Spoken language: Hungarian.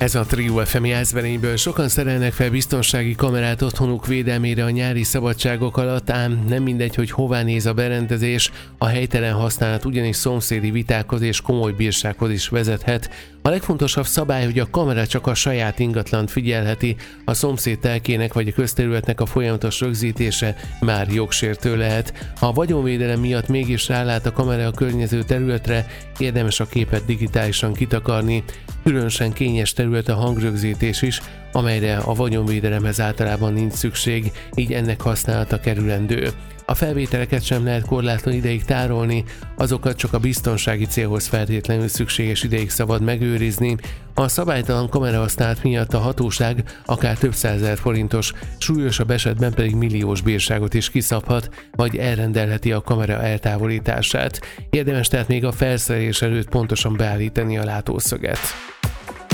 Ez a Trio FM Jászberényből. Sokan szerelnek fel biztonsági kamerát otthonuk védelmére a nyári szabadságok alatt, ám nem mindegy, hogy hová néz a berendezés, a helytelen használat ugyanis szomszédi vitákhoz és komoly bírsághoz is vezethet. A legfontosabb szabály, hogy a kamera csak a saját ingatlant figyelheti, a szomszéd telkének vagy a közterületnek a folyamatos rögzítése már jogsértő lehet. Ha a vagyonvédelem miatt mégis rálát a kamera a környező területre, érdemes a képet digitálisan kitakarni. Különösen kényes terület a hangrögzítés is, amelyre a vagyonvédelemhez általában nincs szükség, így ennek használata kerülendő. A felvételeket sem lehet korlátlan ideig tárolni, azokat csak a biztonsági célhoz feltétlenül szükséges ideig szabad megőrizni. A szabálytalan kamerahasználat miatt a hatóság akár több 100 000 forintos, súlyosabb esetben pedig milliós bírságot is kiszabhat, vagy elrendelheti a kamera eltávolítását. Érdemes tehát még a felszerelés előtt pontosan beállítani a látószöget.